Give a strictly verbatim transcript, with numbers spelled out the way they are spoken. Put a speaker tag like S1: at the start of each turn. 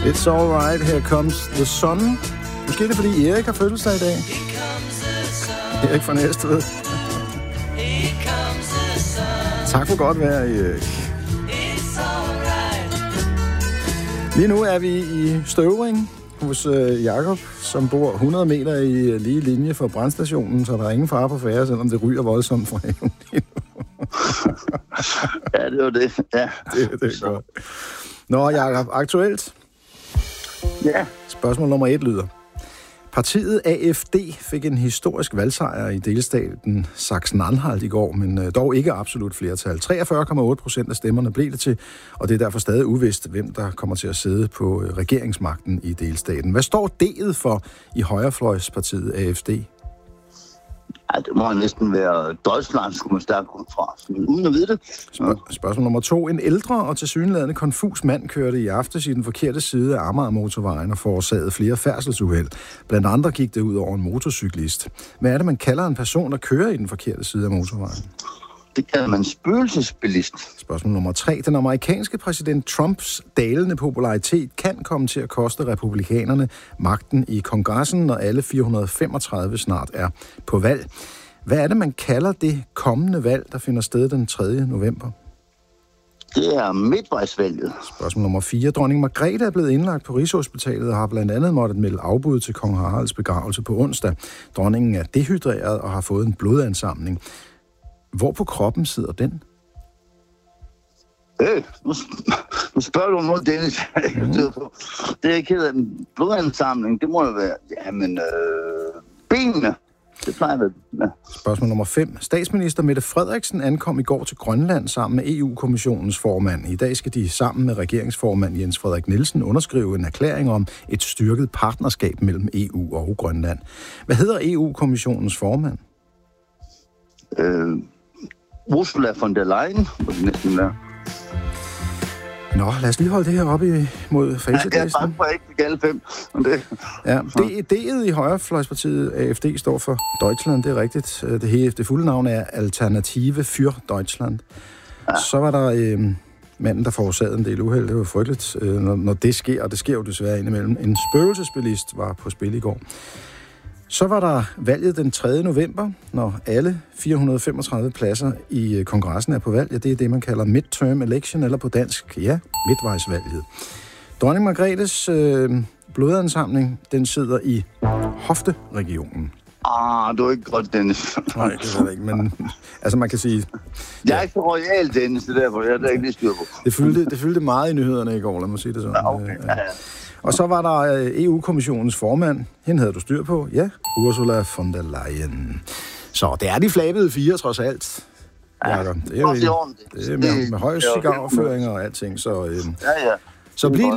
S1: It's alright, here comes the sun. Måske er det, fordi Erik har fødselsdag i dag. Erik fra Næstved. Tak for godt vejr, Erik. Lige nu er vi i Støvring hos øh, Jakob, som bor hundrede meter i lige linje fra brandstationen, så der er ingen fare på færre, selvom det ryger voldsomt fra haven.
S2: Ja, det var det. Ja.
S1: Det, det er godt. Nå, Jakob, aktuelt.
S2: Ja.
S1: Spørgsmål nummer et lyder. Partiet A F D fik en historisk valgsejr i delstaten Sachsen-Anhalt i går, men dog ikke absolut flertal. treogfyrre komma otte procent af stemmerne blev det til, og det er derfor stadig uvist, hvem der kommer til at sidde på regeringsmagten i delstaten. Hvad står D'et for i højrefløjspartiet A F D?
S2: Ja, det må næsten være Deutschland, skulle man stærkt ud fra, uden at vide det.
S1: Spørg- spørgsmål nummer to. En ældre og tilsyneladende konfus mand kørte i aftes i den forkerte side af Amager-motorvejen og forårsagede flere færdselsuheld. Blandt andre gik det ud over en motorcyklist. Hvad er det, man kalder en person, der kører i den forkerte side af motorvejen?
S2: Det kalder man spøgelsesbilist.
S1: Spørgsmål nummer tre. Den amerikanske præsident Trumps dalende popularitet kan komme til at koste republikanerne magten i kongressen, når alle fire hundrede femogtredive snart er på valg. Hvad er det, man kalder det kommende valg, der finder sted den tredje november?
S2: Det er midtvejsvalget.
S1: Spørgsmål nummer fire. Dronning Margrethe er blevet indlagt på Rigshospitalet og har blandt andet måttet melde afbud til kong Haralds begravelse på onsdag. Dronningen er dehydreret og har fået en blodansamling. Hvor på kroppen sidder den?
S2: Øh, nu, nu spørger du om noget, Dennis. Mm. Det er ikke hedder en blodansamling. Det må jo være, jamen, øh, benene. Det plejer vel. Ja.
S1: Spørgsmål nummer fem. Statsminister Mette Frederiksen ankom i går til Grønland sammen med E U-kommissionens formand. I dag skal de sammen med regeringsformand Jens Frederik Nielsen underskrive en erklæring om et styrket partnerskab mellem E U og Grønland. Hvad hedder E U-kommissionens formand?
S2: Øh, Ursula von der Leyen, hvor det næsten er.
S1: Nå, lad os lige holde det her op mod facitlisten.
S2: Ja, jeg er bange for, at jeg ikke fik alle fem. Det.
S1: Ja, det, D'et i højrefløjspartiet A F D står for Deutschland, det er rigtigt. Det, hele, det fulde navn er Alternative für Deutschland. Ja. Så var der øh, manden, der forårsagede en del uheld. Det var frygteligt, øh, når, når det sker, og det sker jo desværre indimellem. En spøgelsesbilist var på spil i går. Så var der valget den tredje november, når alle fire hundrede femogtredive pladser i kongressen er på valg. Ja, det er det, man kalder midterm election, eller på dansk, ja, midtvejsvalget. Dronning Margrethes øh, blodansamling, den sidder i hofteregionen.
S2: Ah, du er ikke godt, Dennis.
S1: Nej, det er det ikke, men altså man kan sige...
S2: Jeg er ikke så royal, Dennis, det der, hvor jeg er ikke lige styr på.
S1: Det fyldte, det fyldte meget i nyhederne i går, lad mig sige det sådan.
S2: Ja, okay. Ja, ja.
S1: Og så var der E U-kommissionens formand. Hende havde du styr på. Ja, Ursula von der Leyen. Så det er de flabede fire, trods alt.
S2: Ja,
S1: Jacob. Det er, det, det er med, med høj cigarføring og alting. Så, øh,
S2: ja, ja.
S1: så bliv